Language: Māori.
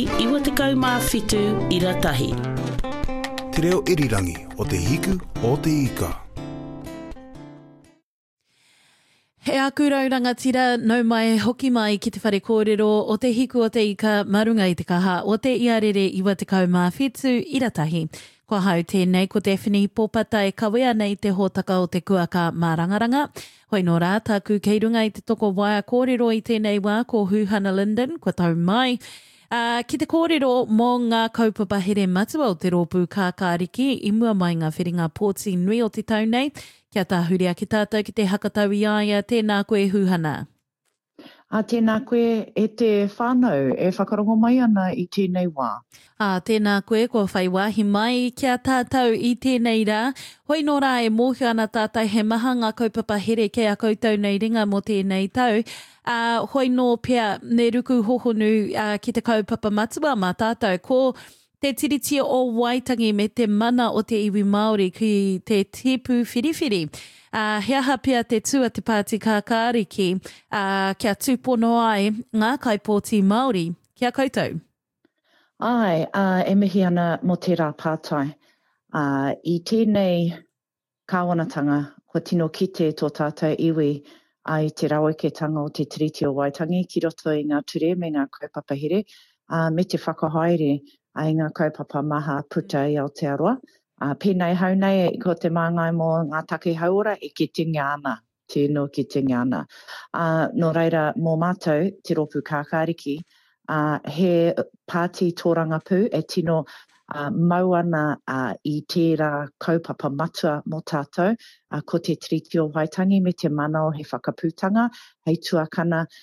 Iwa te kaumawhitu iratahi. Te reo irirangi o te hiku o te ika. He aku raurangatira nau mai hoki mai ki te whare kōrero o te hiku o te ika marunga i te kaha o te iarere iwa te kaumawhitu iratahi. Kua hau tēnei ko Daphne Popata e kawea nei te hōtaka o te kuaka mārangaranga. Hoi nō rā, tāku kei runga i te toko waia kōrero i tēnei wā ko Huhana Linden, kua tau mai. Ki te kōrero mō ngā kaupapa here matua o te rōpū kākāriki, i mua mai ngā whiringa pōti nui o te tau nei. Kia tāhuria ki tātou ki te hakatau i aia, tēnā koe Huhana. Tēnā koe e te whānau e whakarongo mai ana i tēnei wā. Tēnā koe, kua whai wāhi mai kia tātou i tēnei rā. Hoi nō rā e mōhio ana tātou he maha ngā kaupapa here kei a koutou nei ringa mō tēnei tau. Hoi nō pia ne ruku hohonu ki te kaupapa matua mā tātou. Ko te tiritia o Waitangi me te mana o te iwi Māori ki te tipu whiriwhiri. He aha pia te tua te Pāti Kākāriki kia tūpono ai ngā kaipōti Māori. Kia koutou? Ai, e mihi ana mō te rā pātai. I tēnei kāwanatanga, kua tino kite tō tātou iwi ai te rawaketanga o te tiriti o Waitangi ki roto i ngā ture me ngā kaupapa here, me te whakahaere ai ngā kaupapa maha puta i Aotearoa. Pēnei hau nei, ko te māngai mō ngā take hauora e ki tinga ana, tēnō ki tinga ana. Nō reira, mō mātou, te rōpū kākāriki, he pāti tōrangapū e tino mau ana i tērā kaupapa matua mō tātou, ko te tiriti o Waitangi me te mana o he whakapūtanga, hei tuakana